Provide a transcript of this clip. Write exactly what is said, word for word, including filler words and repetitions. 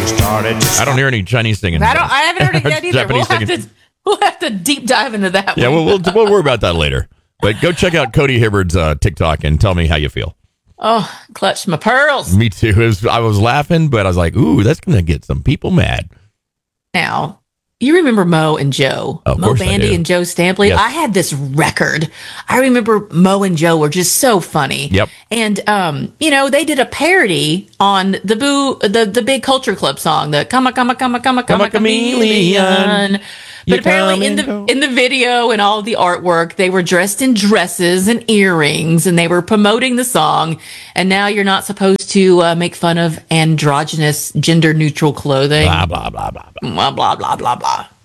I don't hear any Chinese singing. I don't. I haven't heard it yet either. Japanese We'll have, singing. to, we'll have to deep dive into that Yeah, one. we'll, we'll we'll worry about that later. But go check out Cody Hibbard's uh, TikTok and tell me how you feel. Oh, clutch my pearls. Me too. It was, I was laughing, but I was like, "Ooh, that's gonna get some people mad." Now, you remember Mo and Joe, Of Mo course I Bandy do. and Joe Stampley. Yes. I had this record. I remember Mo and Joe were just so funny. Yep. And um, you know, they did a parody on the Boo, the the Big Culture Club song, the "Come a Come a Come a Come a Come a Chameleon." But You apparently, in come the and go. in the video and all of the artwork, they were dressed in dresses and earrings, and they were promoting the song. And now you're not supposed to uh, make fun of androgynous, gender neutral clothing. Blah blah blah blah blah. Blah blah blah blah blah.